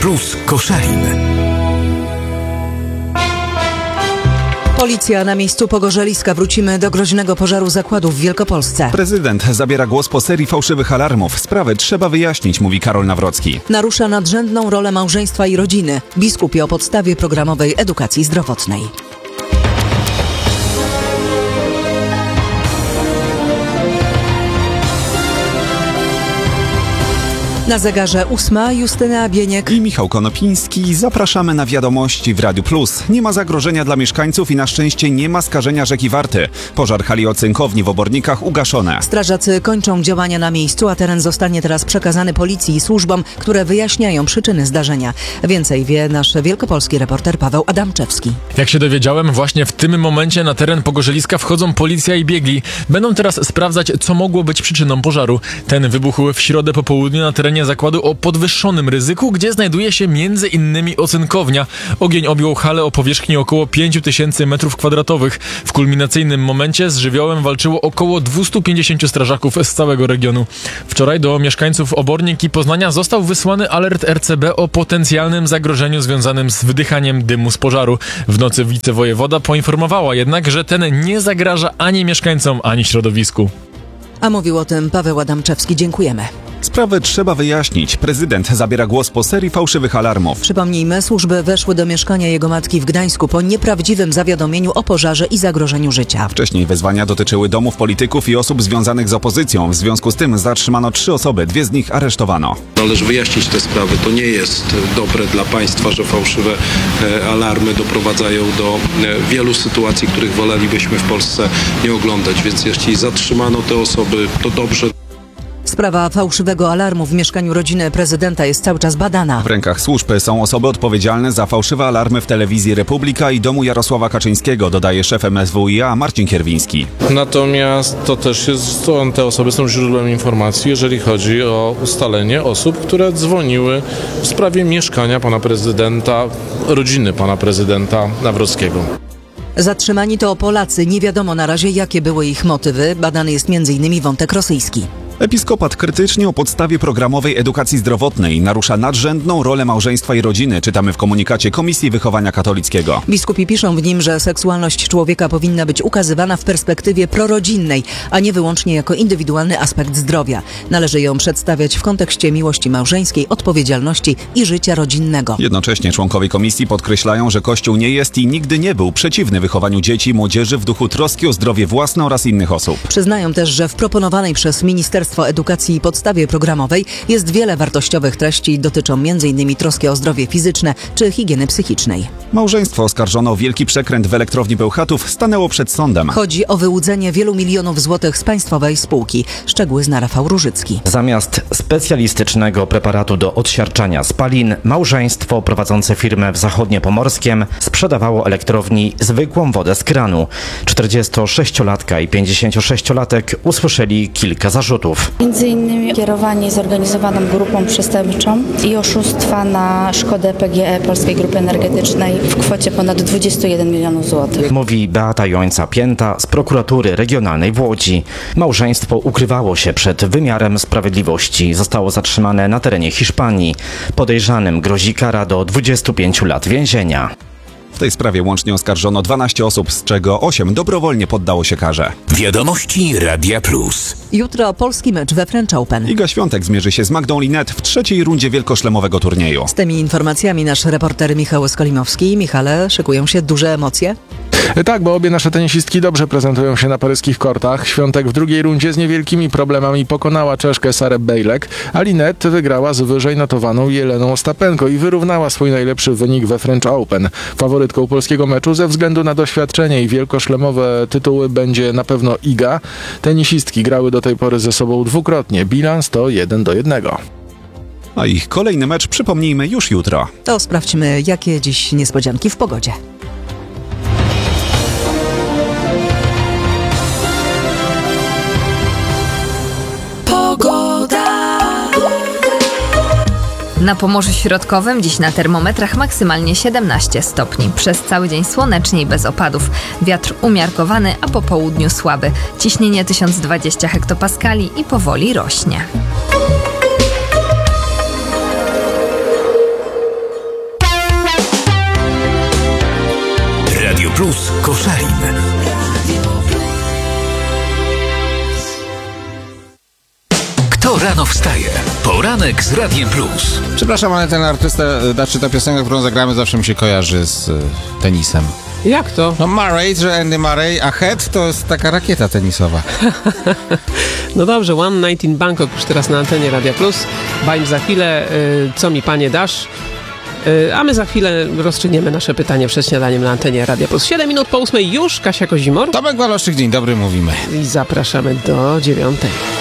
Plus Koszalin. Policja na miejscu Pogorzeliska. Wrócimy do groźnego pożaru zakładu w Wielkopolsce. Prezydent zabiera głos po serii fałszywych alarmów. Sprawę trzeba wyjaśnić, mówi Karol Nawrocki. Narusza nadrzędną rolę małżeństwa i rodziny. Biskupi o podstawie programowej edukacji zdrowotnej. Na zegarze 8. Justyna Bieniek i Michał Konopiński. Zapraszamy na wiadomości w Radiu Plus. Nie ma zagrożenia dla mieszkańców i na szczęście nie ma skażenia rzeki Warty. Pożar hali ocynkowni w Obornikach ugaszone. Strażacy kończą działania na miejscu, a teren zostanie teraz przekazany policji i służbom, które wyjaśniają przyczyny zdarzenia. Więcej wie nasz wielkopolski reporter Paweł Adamczewski. Jak się dowiedziałem, właśnie w tym momencie na teren Pogorzeliska wchodzą policja i biegli. Będą teraz sprawdzać, co mogło być przyczyną pożaru. Ten wybuchł w środę po południu na terenie zakładu o podwyższonym ryzyku, gdzie znajduje się m.in. ocynkownia. Ogień objął halę o powierzchni około 5000 m2. W kulminacyjnym momencie z żywiołem walczyło około 250 strażaków z całego regionu. Wczoraj do mieszkańców Obornik i Poznania został wysłany alert RCB o potencjalnym zagrożeniu związanym z wydychaniem dymu z pożaru. W nocy wicewojewoda poinformowała jednak, że ten nie zagraża ani mieszkańcom, ani środowisku. A mówił o tym Paweł Adamczewski. Dziękujemy. Sprawę trzeba wyjaśnić. Prezydent zabiera głos po serii fałszywych alarmów. Przypomnijmy, służby weszły do mieszkania jego matki w Gdańsku po nieprawdziwym zawiadomieniu o pożarze i zagrożeniu życia. Wcześniej wezwania dotyczyły domów polityków i osób związanych z opozycją. W związku z tym zatrzymano 3 osoby, 2 z nich aresztowano. Należy wyjaśnić te sprawy. To nie jest dobre dla państwa, że fałszywe alarmy doprowadzają do wielu sytuacji, których wolelibyśmy w Polsce nie oglądać. Więc jeśli zatrzymano te osoby, to dobrze. Sprawa fałszywego alarmu w mieszkaniu rodziny prezydenta jest cały czas badana. W rękach służb są osoby odpowiedzialne za fałszywe alarmy w telewizji Republika i domu Jarosława Kaczyńskiego, dodaje szef MSWiA Marcin Kierwiński. Natomiast to też jest, te osoby są źródłem informacji, jeżeli chodzi o ustalenie osób, które dzwoniły w sprawie mieszkania pana prezydenta, rodziny pana prezydenta Nawrockiego. Zatrzymani to Polacy. Nie wiadomo na razie, jakie były ich motywy. Badany jest m.in. wątek rosyjski. Episkopat krytycznie o podstawie programowej edukacji zdrowotnej narusza nadrzędną rolę małżeństwa i rodziny, czytamy w komunikacie Komisji Wychowania Katolickiego. Biskupi piszą w nim, że seksualność człowieka powinna być ukazywana w perspektywie prorodzinnej, a nie wyłącznie jako indywidualny aspekt zdrowia. Należy ją przedstawiać w kontekście miłości małżeńskiej, odpowiedzialności i życia rodzinnego. Jednocześnie członkowie komisji podkreślają, że Kościół nie jest i nigdy nie był przeciwny wychowaniu dzieci i młodzieży w duchu troski o zdrowie własne oraz innych osób. Przyznają też, że w proponowanej przez Ministerstwo Edukacji i podstawie programowej jest wiele wartościowych treści, dotyczą m.in. troski o zdrowie fizyczne czy higieny psychicznej. Małżeństwo oskarżono o wielki przekręt w elektrowni Bełchatów stanęło przed sądem. Chodzi o wyłudzenie wielu milionów złotych z państwowej spółki. Szczegóły zna Rafał Różycki. Zamiast specjalistycznego preparatu do odsiarczania spalin, małżeństwo prowadzące firmę w Zachodniopomorskiem sprzedawało elektrowni zwykłą wodę z kranu. 46-latka i 56-latek usłyszeli kilka zarzutów. Między innymi kierowanie zorganizowaną grupą przestępczą i oszustwa na szkodę PGE Polskiej Grupy Energetycznej w kwocie ponad 21 milionów złotych. Mówi Beata Jońca-Pięta z prokuratury regionalnej w Łodzi. Małżeństwo ukrywało się przed wymiarem sprawiedliwości. Zostało zatrzymane na terenie Hiszpanii. Podejrzanym grozi kara do 25 lat więzienia. W tej sprawie łącznie oskarżono 12 osób, z czego 8 dobrowolnie poddało się karze. Wiadomości Radia Plus. Jutro polski mecz we French Open. Iga Świątek zmierzy się z Magdą Linette w 3. rundzie wielkoszlemowego turnieju. Z tymi informacjami nasz reporter Michał Skolimowski. Michale, szykują się duże emocje? Tak, bo obie nasze tenisistki dobrze prezentują się na paryskich kortach. Świątek w drugiej rundzie z niewielkimi problemami pokonała Czeszkę Sarę Bejlek, a Linette wygrała z wyżej notowaną Jeleną Ostapenko i wyrównała swój najlepszy wynik we French Open. Faworytką polskiego meczu ze względu na doświadczenie i wielkoszlemowe tytuły będzie na pewno Iga. Tenisistki grały do tej pory ze sobą dwukrotnie. Bilans to 1-1. A ich kolejny mecz przypomnijmy już jutro. To sprawdźmy, jakie dziś niespodzianki w pogodzie. Na Pomorzu Środkowym dziś na termometrach maksymalnie 17 stopni. Przez cały dzień słonecznie i bez opadów. Wiatr umiarkowany, a po południu słaby. Ciśnienie 1020 hektopaskali i powoli rośnie. To rano wstaje. Poranek z Radiem Plus. Przepraszam, ale ten artysta, znaczy ta piosenka, którą zagramy, zawsze mi się kojarzy z tenisem. Jak to? No Murray, że Andy Murray, a Head to jest taka rakieta tenisowa. No dobrze, One Night in Bangkok już teraz na antenie Radia Plus. Bajm za chwilę, co mi panie dasz? A my za chwilę rozstrzygniemy nasze pytanie przed śniadaniem na antenie Radia Plus. 7 minut po 8 już, Kasia Kozimor. Tomek Waloszczyk, dzień dobry, mówimy. I zapraszamy do 9.